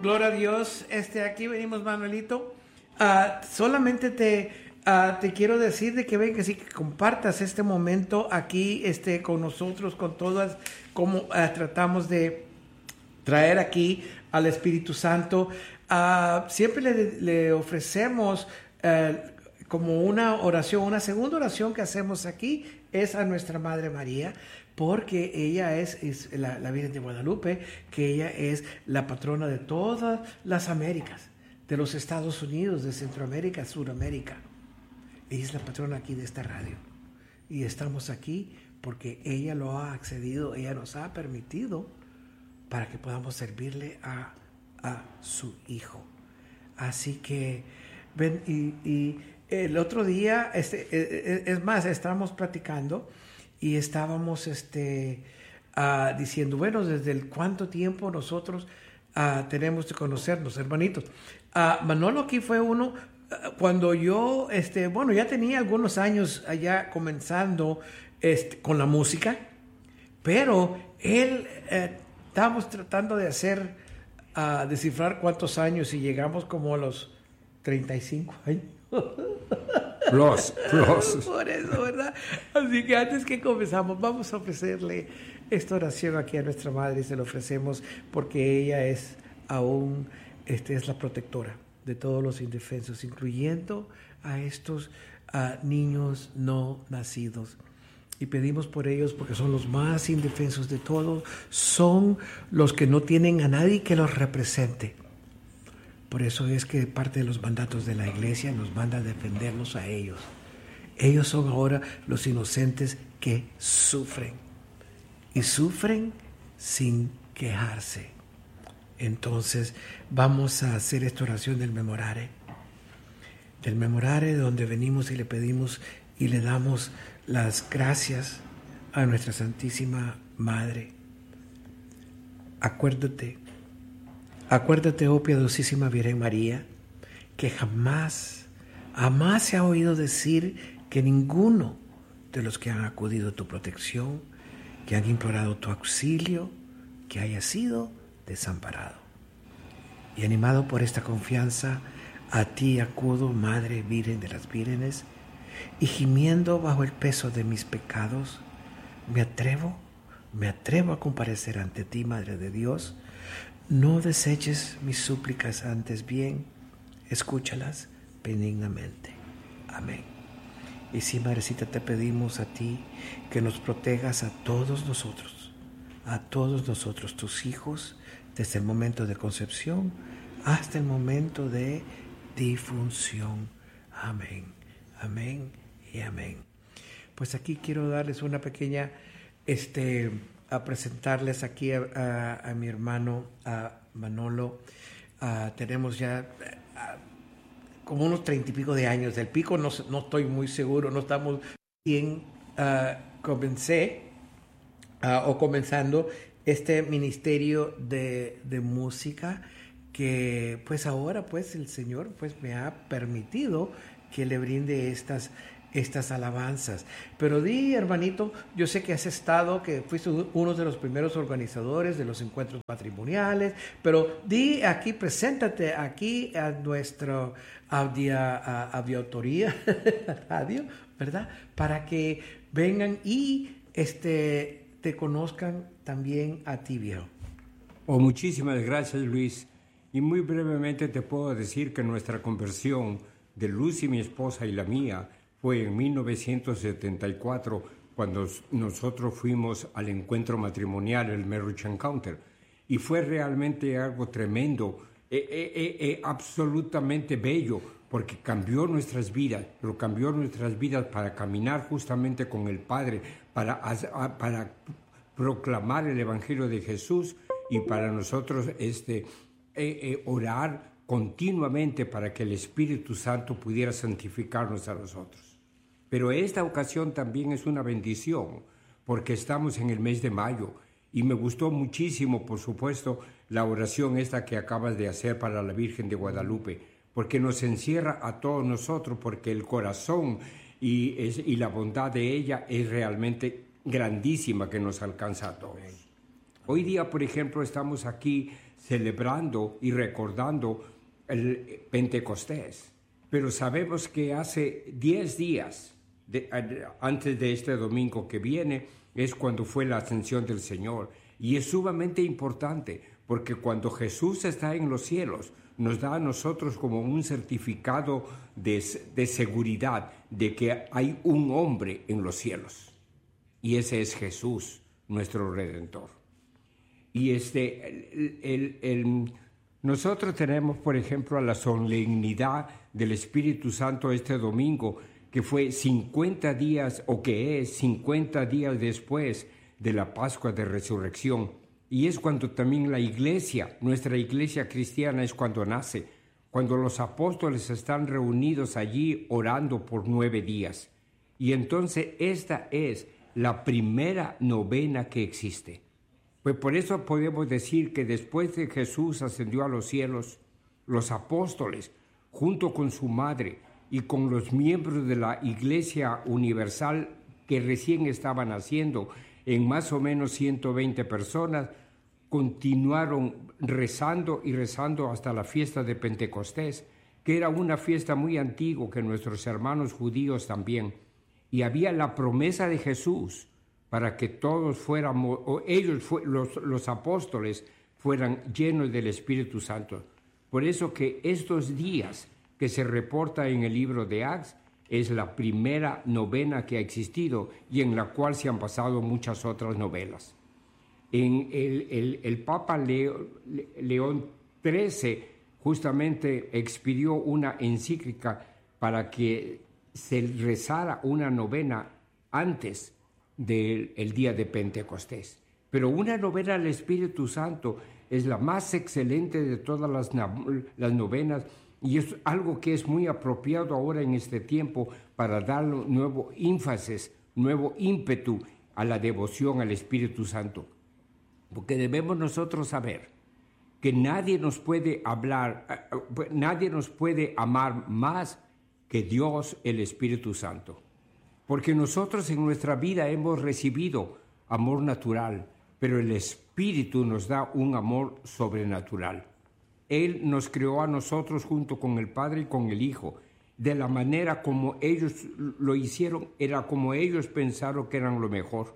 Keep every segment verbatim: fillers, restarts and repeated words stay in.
Gloria a Dios. Este, aquí venimos, Manuelito. Uh, solamente te, uh, te quiero decir de que ven que sí que compartas este momento aquí este, con nosotros, con todas, como uh, tratamos de traer aquí al Espíritu Santo. Uh, siempre le, le ofrecemos uh, como una oración, una segunda oración que hacemos aquí es a nuestra Madre María, porque ella es, es la, la Virgen de Guadalupe, que ella es la patrona de todas las Américas, de los Estados Unidos, de Centroamérica, Suramérica. Ella es la patrona aquí de esta radio. Y estamos aquí porque ella lo ha accedido, ella nos ha permitido para que podamos servirle a, a su Hijo. Así que, ven, y, y el otro día, este, es más, estábamos platicando y estábamos este, uh, diciendo, bueno, desde el cuánto tiempo nosotros uh, tenemos de conocernos, hermanitos. Uh, Manolo aquí fue uno, uh, cuando yo, este, bueno, ya tenía algunos años allá comenzando este, con la música, pero él, eh, estábamos tratando de hacer, uh, descifrar cuántos años y llegamos como a los treinta y cinco años. Plus, plus. Por eso, ¿verdad? Así que antes que comenzamos, vamos a ofrecerle esta oración aquí a nuestra Madre y se la ofrecemos porque ella es aún, este, es la protectora de todos los indefensos, incluyendo a estos uh, niños no nacidos. Y pedimos por ellos porque son los más indefensos de todos, son los que no tienen a nadie que los represente. Por eso es que parte de los mandatos de la iglesia nos manda a defenderlos a ellos. Ellos son ahora los inocentes que sufren. Y sufren sin quejarse. Entonces vamos a hacer esta oración del memorare. Del memorare donde venimos y le pedimos y le damos las gracias a nuestra Santísima Madre. Acuérdate. Acuérdate, oh piadosísima Virgen María, que jamás, jamás se ha oído decir que ninguno de los que han acudido a tu protección, que han implorado tu auxilio, que haya sido desamparado. Y animado por esta confianza, a ti acudo, Madre Virgen de las Vírgenes, y gimiendo bajo el peso de mis pecados, me atrevo, me atrevo a comparecer ante ti, Madre de Dios. No deseches mis súplicas, antes bien, escúchalas benignamente. Amén. Y sí, Madrecita, te pedimos a ti que nos protejas a todos nosotros, a todos nosotros, tus hijos, desde el momento de concepción hasta el momento de difunción. Amén, amén y amén. Pues aquí quiero darles una pequeña, este... a presentarles aquí a, a, a mi hermano, a Manolo. Uh, tenemos ya uh, como unos treinta y pico de años. Del pico no, no estoy muy seguro, no estamos bien. Uh, comencé uh, o comenzando este ministerio de, de música que pues ahora pues el Señor pues me ha permitido que le brinde estas estas alabanzas. Pero di, hermanito, yo sé que has estado, que fuiste uno de los primeros organizadores de los encuentros matrimoniales, pero di aquí, preséntate aquí a nuestra audia, a, auditoría, radio, ¿verdad? Para que vengan y este, te conozcan también a ti, viejo. Oh, muchísimas gracias, Luis. Y muy brevemente te puedo decir que nuestra conversión de Lucy, mi esposa, y la mía fue en mil novecientos setenta y cuatro, cuando nosotros fuimos al encuentro matrimonial, el Marriage Encounter, y fue realmente algo tremendo, eh, eh, eh, absolutamente bello, porque cambió nuestras vidas, pero cambió nuestras vidas para caminar justamente con el Padre, para, para proclamar el Evangelio de Jesús y para nosotros este, eh, eh, orar continuamente para que el Espíritu Santo pudiera santificarnos a nosotros. Pero esta ocasión también es una bendición, porque estamos en el mes de mayo y me gustó muchísimo, por supuesto, la oración esta que acabas de hacer para la Virgen de Guadalupe, porque nos encierra a todos nosotros, porque el corazón y, es, y la bondad de ella es realmente grandísima, que nos alcanza a todos. Hoy día, por ejemplo, estamos aquí celebrando y recordando el Pentecostés. Pero sabemos que hace diez días, de, antes de este domingo que viene, es cuando fue la ascensión del Señor. Y es sumamente importante, porque cuando Jesús está en los cielos, nos da a nosotros como un certificado de, de seguridad de que hay un hombre en los cielos. Y ese es Jesús, nuestro Redentor. Y este, el, el, el, nosotros tenemos, por ejemplo, a la solemnidad del Espíritu Santo este domingo, que fue cincuenta días, o que es cincuenta días después de la Pascua de Resurrección. Y es cuando también la iglesia, nuestra iglesia cristiana, es cuando nace, cuando los apóstoles están reunidos allí orando por nueve días. Y entonces esta es la primera novena que existe. Pues por eso podemos decir que después de Jesús ascendió a los cielos, los apóstoles, junto con su madre y con los miembros de la Iglesia Universal que recién estaban haciendo, en más o menos ciento veinte personas, continuaron rezando y rezando hasta la fiesta de Pentecostés, que era una fiesta muy antigua que nuestros hermanos judíos también. Y había la promesa de Jesús para que todos fuéramos, o ellos, los, los apóstoles, fueran llenos del Espíritu Santo. Por eso que estos días que se reporta en el libro de Acts es la primera novena que ha existido y en la cual se han pasado muchas otras novenas. En el, el, el Papa Leo, León trece justamente expidió una encíclica para que se rezara una novena antes del el día de Pentecostés. Pero una novena al Espíritu Santo es la más excelente de todas las, las novenas y es algo que es muy apropiado ahora en este tiempo para dar nuevo énfasis, nuevo ímpetu a la devoción al Espíritu Santo. Porque debemos nosotros saber que nadie nos puede hablar, nadie nos puede amar más que Dios, el Espíritu Santo. Porque nosotros en nuestra vida hemos recibido amor natural, pero el Espíritu nos da un amor sobrenatural. Él nos creó a nosotros junto con el Padre y con el Hijo. De la manera como ellos lo hicieron, era como ellos pensaron que eran lo mejor.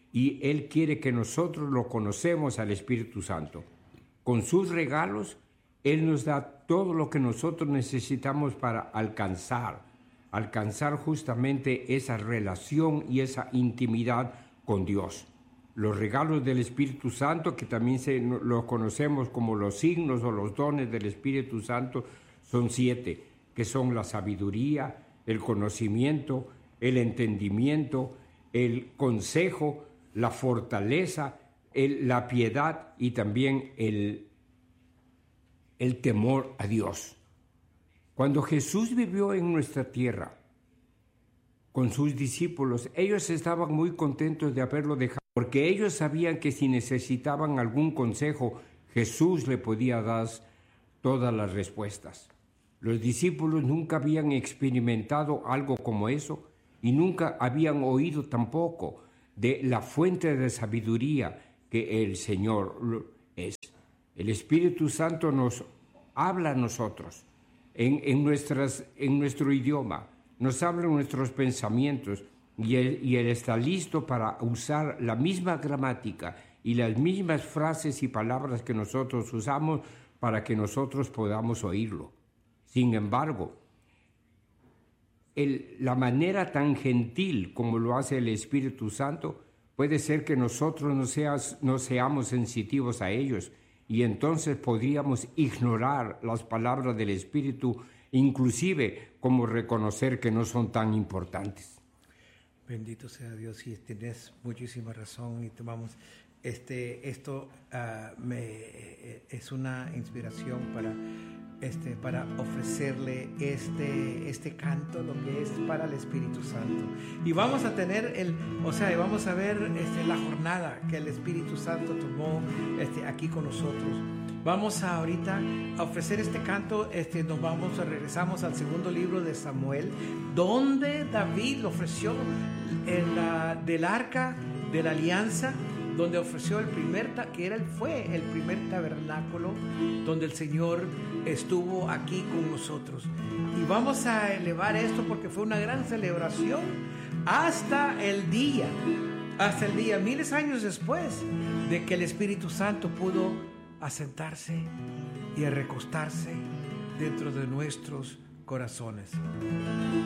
Y Él quiere que nosotros lo conocemos al Espíritu Santo. Con sus regalos, Él nos da todo lo que nosotros necesitamos para alcanzar, alcanzar justamente esa relación y esa intimidad con Dios. Los regalos del Espíritu Santo, que también se, los conocemos como los signos o los dones del Espíritu Santo, son siete, que son la sabiduría, el conocimiento, el entendimiento, el consejo, la fortaleza, el, la piedad y también el, el temor a Dios. Cuando Jesús vivió en nuestra tierra con sus discípulos, ellos estaban muy contentos de haberlo dejado, porque ellos sabían que si necesitaban algún consejo, Jesús le podía dar todas las respuestas. Los discípulos nunca habían experimentado algo como eso y nunca habían oído tampoco de la fuente de sabiduría que el Señor es. El Espíritu Santo nos habla a nosotros en, en, nuestras, en nuestro idioma, nos habla en nuestros pensamientos y él, y él está listo para usar la misma gramática y las mismas frases y palabras que nosotros usamos para que nosotros podamos oírlo. Sin embargo, el, la manera tan gentil como lo hace el Espíritu Santo, puede ser que nosotros no, seas, no seamos sensitivos a ellos y entonces podríamos ignorar las palabras del Espíritu, inclusive como reconocer que no son tan importantes. Bendito sea Dios, y tienes muchísima razón y tomamos este esto uh, me es una inspiración para este para ofrecerle este este canto, lo que es para el Espíritu Santo. Y vamos a tener el, o sea, vamos a ver este la jornada que el Espíritu Santo tomó este aquí con nosotros. Vamos a ahorita a ofrecer este canto, este nos vamos regresamos al segundo libro de Samuel, donde David lo ofreció en la del arca de la alianza donde ofreció el primer, que era, fue el primer tabernáculo, donde el Señor estuvo aquí con nosotros. Y vamos a elevar esto porque fue una gran celebración hasta el día, hasta el día, miles de años después de que el Espíritu Santo pudo asentarse y recostarse dentro de nuestros corazones.